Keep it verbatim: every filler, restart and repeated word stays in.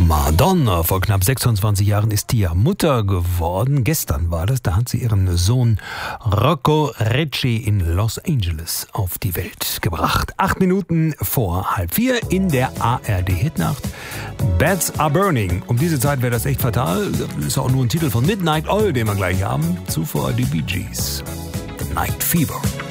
Madonna, vor knapp sechsundzwanzig Jahren ist Tia Mutter geworden. Gestern war das, da hat sie ihren Sohn Rocco Recci in Los Angeles auf die Welt gebracht. Acht Minuten vor halb vier in der A R D-Hitnacht. Bats Are Burning. Um diese Zeit wäre das echt fatal. Das ist auch nur ein Titel von Midnight Oil, den wir gleich haben. Zuvor die Bee Gees. Night Fever.